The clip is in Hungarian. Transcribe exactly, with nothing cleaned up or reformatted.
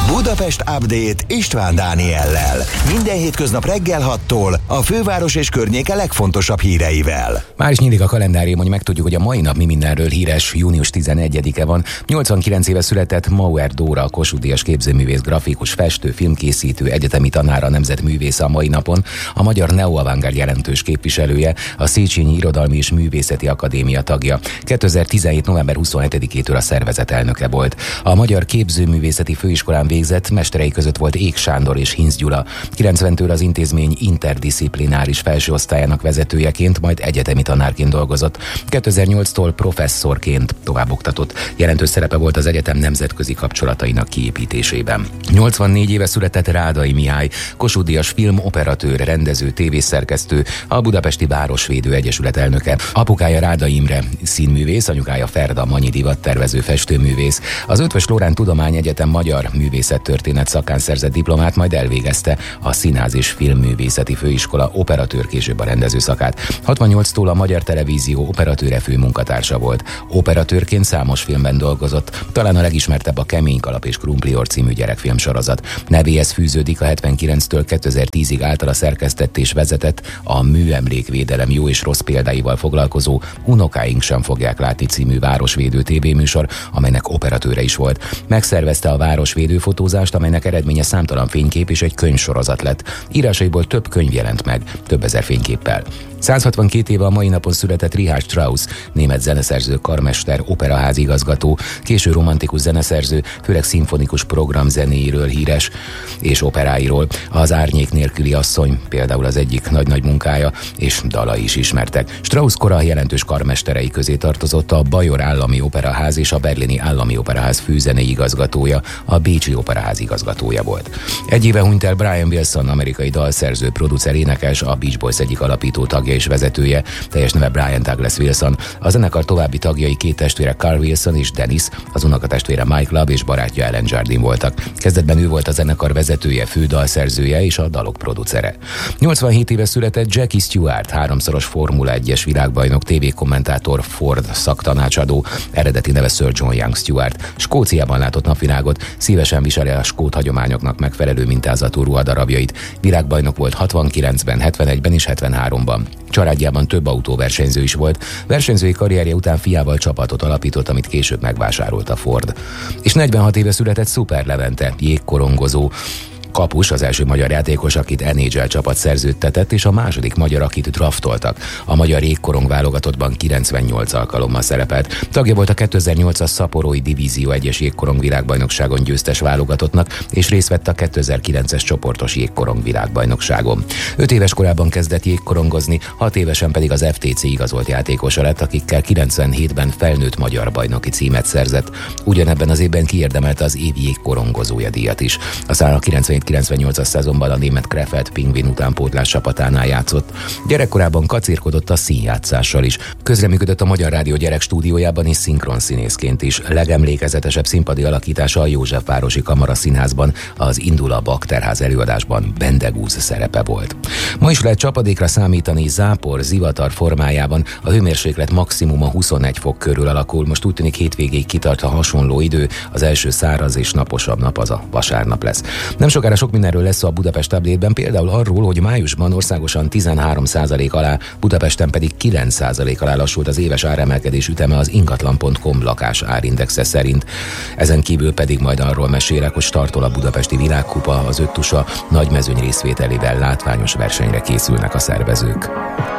Budapest Update István Dániellel. Minden hétköznap reggel hattól a főváros és környéke legfontosabb híreivel. Már is nyílik a kalendárium, hogy megtudjuk, hogy a mai nap mi mindenről híres. Június tizenegyedike van. nyolcvankilenc éve született Mauer Dóra, a Kossuth Díjas képzőművész, grafikus, festő, filmkészítő, egyetemi tanára, nemzetművésze a mai napon. A magyar neo-avantgárd jelentős képviselője, a Széchenyi Irodalmi és Művészeti Akadémia tagja. kétezer-tizenhét. november huszonhetedikétől a szervezet elnöke volt. A Magyar Képzőművészeti Főiskolán végzett, mesterei között volt Ék Sándor és Hinz Gyula. kilencventől az intézmény interdisziplináris felsőosztályának vezetőjeként, majd egyetemi tanárként dolgozott. kétezer-nyolctól professzorként továbboktatott. Jelentős szerepe volt az egyetem nemzetközi kapcsolatainak kiépítésében. nyolcvannégy éve született Rádai Mihály, Kossuth Díjas film, operatőr, rendező, tévészerkesztő, a Budapesti Városvédő Egyesület elnöke. Apukája Rádai Imre, színművész, anyukája Ferda Manyi divattervező, festőművész. Az Eötvös Loránd Tudományegyetem magyar művészettörténet szakán szerzett diplomát, majd elvégezte a Színház és Filmművészeti Főiskola operatőr, később a rendező szakát. hatvannyolctól a Magyar Televízió operatőre főmunkatársa volt. Operatőrként számos filmben dolgozott, talán a legismertebb a Kemény Kalap és Krumplior című gyerekfilmsorozat. Nevéhez fűződik a hetvenkilenctől kétezer-tízig általa szerkesztett és vezetett, a műemlékvédelem jó és rossz példáival foglalkozó Unokáink sem fogják látni című városvédő tévéműsor, amelynek operatőre is volt. Megszervezte a városvédő fotózást, amelynek eredménye számtalan fénykép és egy könyvsorozat lett. Írásaiból több könyv jelent meg, több ezer fényképpel. száz hatvankét éve a mai napon született Richard Strauss, német zeneszerző, karmester, operaházigazgató, késő romantikus zeneszerző, főleg szimfonikus programzenéiről híres, és operáiról. Az Árnyék nélküli asszony például az egyik nagy-nagy munkája, és dalai is ismertek. Strauss kora jelentős karmesterei közé tartozott a Bajor Állami Operaház és a Berlini Állami Operaház főzenei igazgatója, a Bécsi Operaház igazgatója volt. Egy éve hunyt el Brian Wilson, amerikai dalszerző, producer, énekes, a Beach Boys egyik alapító tagja és vezetője, teljes neve Brian Douglas Wilson. A zenekar további tagjai két testvére, Carl Wilson és Dennis, az unokatestvére Mike Love és barátja Ellen Jardine voltak. Kezdetben ő volt a zenekar vezetője, fő dalszerzője és a dalok producere. nyolcvanhét éve született Jackie Stewart, háromszoros Formula egyes világbajnok, tévékommentátor, Ford szaktanácsadó, eredeti neve Sir John Young Stewart. Skóciában látott napvilágot, szívesen viseli a skót hagyományoknak megfelelő mintázatú ruhadarabjait. Világbajnok volt hatvankilencben, hetvenegyben és hetvenháromban. Családjában több autóversenyző is volt. Versenyzői karrierje után fiával csapatot alapított, amit később megvásárolt a Ford. És negyvenhat éve született Szuper Levente, jégkorongozó kapus, az első magyar játékos, akit en há el csapat szerződtetett, és a második magyar, akit draftoltak. A magyar jégkorong válogatottban kilencvennyolc alkalommal szerepelt. Tagja volt a kétezer-nyolcas Szaporói Divízió egyes jégkorong világbajnokságon győztes válogatottnak, és részt vett a kétezer-kilences csoportos jégkorong világbajnokságon. Öt éves korában kezdett jégkorongozni, hat évesen pedig az ef té cé igazolt játékosa lett, akikkel kilencvenhétben felnőtt magyar bajnoki címet szerzett. Ugyanebben az évben kiérdemelte az év jégkorongozója díjat is. Aztán a kilencvenhét-kilencvennyolcas szezonban a német Krefeld Pingvin utánpótlás csapatánál játszott. Gyerekkorában kacérkodott a színjátszással is. Közreműködött a Magyar Rádió gyerekstúdiójában és szinkronszínészként is. Legemlékezetesebb színpadi alakítása a Józsefvárosi Kamaraszínházban, az Indul a Bakterház előadásban Bendegúz szerepe volt. Ma is lehet csapadékra számítani, zápor, zivatar formájában. A hőmérséklet maximuma huszonegy fok körül alakul. Most úgy tűnik, hétvégéig kitart a hasonló idő. Az első száraz és naposabb nap az a vasárnap lesz. Nem sokára sok mindenről lesz szó a Budapest Update-ben, például arról, hogy májusban országosan tizenhárom százalék alá, Budapesten pedig kilenc százalék alá lassult az éves áremelkedés üteme az ingatlan pont com lakás árindexe szerint. Ezen kívül pedig majd arról mesélek, hogy startol a budapesti világkupa, az öt tusa nagy mezőny részvételével látványos versenyre készülnek a szervezők.